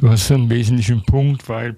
du hast einen wesentlichen Punkt, weil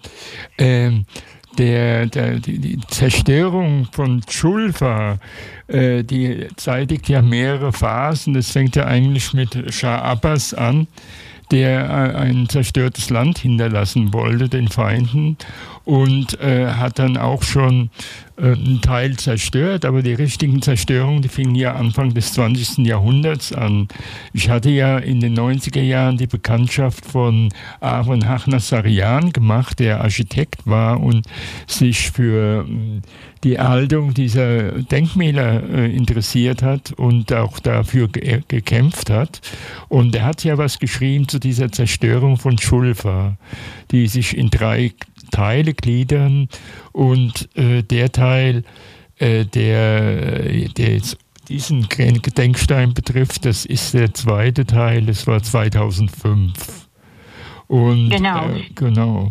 die Zerstörung von Julfa, die zeitigt ja mehrere Phasen. Das fängt ja eigentlich mit Schah Abbas an, der ein zerstörtes Land hinterlassen wollte, den Feinden, und hat dann auch schon einen Teil zerstört, aber die richtigen Zerstörungen, die fingen ja Anfang des 20. Jahrhunderts an. Ich hatte ja in den 90er Jahren die Bekanntschaft von Aaron Hachnasarian gemacht, der Architekt war und sich für die Erhaltung dieser Denkmäler interessiert hat und auch dafür gekämpft hat. Und er hat ja was geschrieben zu dieser Zerstörung von Julfa, die sich in 3 Teile gliedern, und der Teil, der diesen Gedenkstein betrifft, das ist der 2. Teil, das war 2005. Und genau.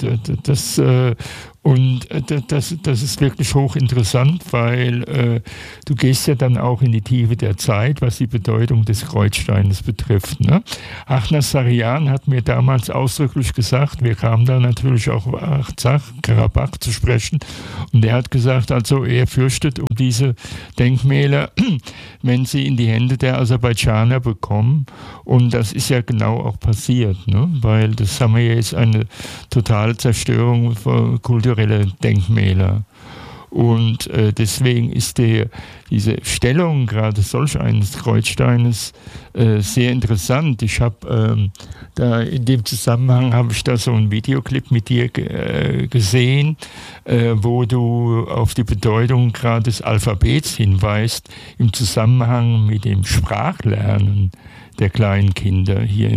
Das ist wirklich hochinteressant, weil du gehst ja dann auch in die Tiefe der Zeit, was die Bedeutung des Kreuzsteines betrifft. Ne? Hachnasarian hat mir damals ausdrücklich gesagt, wir kamen da natürlich auch auf Artsach-Karabach zu sprechen, und er hat gesagt, also er fürchtet um diese Denkmäler, wenn sie in die Hände der Aserbaidschaner bekommen, und das ist ja genau auch passiert, ne? Weil das haben wir jetzt eine totale Zerstörung von kulturellen Denkmäler. Und deswegen ist diese Stellung gerade solch eines Kreuzsteines sehr interessant. Ich habe da in dem Zusammenhang habe ich da so einen Videoclip mit dir gesehen, wo du auf die Bedeutung gerade des Alphabets hinweist im Zusammenhang mit dem Sprachlernen der kleinen Kinder hier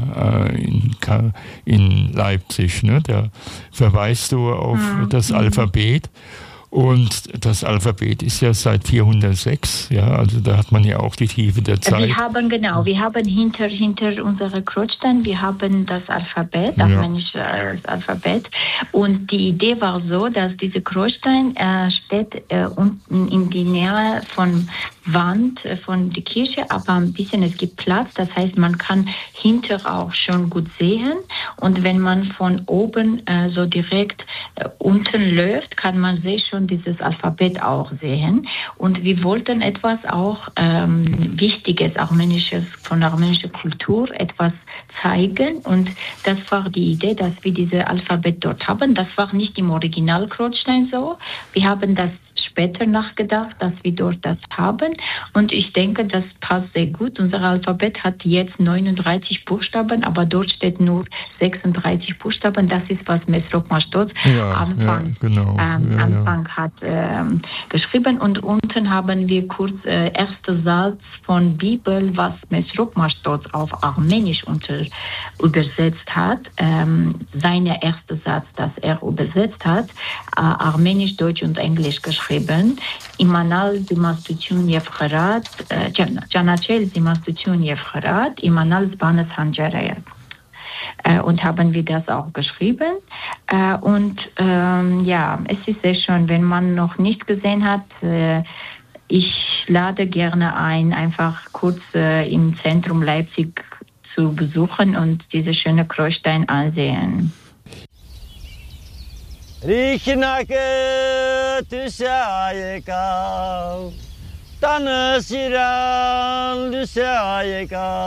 in Leipzig. Ne? Da verweist du auf das Alphabet. Und das Alphabet ist ja seit 406, ja, also da hat man ja auch die Tiefe der Zeit. Wir haben hinter unserem Kreuzstein, wir haben das Alphabet, armenische Alphabet. Und die Idee war so, dass dieser Kreuzstein steht unten in die Nähe von Wand von der Kirche, aber ein bisschen, es gibt Platz, das heißt, man kann hinter auch schon gut sehen, und wenn man von oben so direkt unten läuft, kann man schon dieses Alphabet auch sehen, und wir wollten etwas auch Wichtiges, von armenischer Kultur etwas zeigen, und das war die Idee, dass wir dieses Alphabet dort haben. Das war nicht im Original-Kreuzstein so, wir haben das später nachgedacht, dass wir dort das haben, und ich denke, das passt sehr gut. Unser Alphabet hat jetzt 39 Buchstaben, aber dort steht nur 36 Buchstaben. Das ist, was Mesrop Mashtoz Anfang hat geschrieben, und unten haben wir kurz erster Satz von Bibel, was Mesrop Mashtoz auf Armenisch übersetzt hat. Seine erste Satz, das er übersetzt hat, Armenisch, Deutsch und Englisch geschrieben. Իմանալ զիմաստություն եւ խրատ, ճանաչել զիմաստություն եւ խրատ, իմանալ զբանս հանջարայat. Und haben wir das auch geschrieben. Es ist sehr schön, wenn man noch nicht gesehen hat. Ich lade gerne ein, einfach kurz im Zentrum Leipzig zu besuchen und diese schöne Kreuzstein ansehen. Rikhnake tshayeka tanasiran tshayeka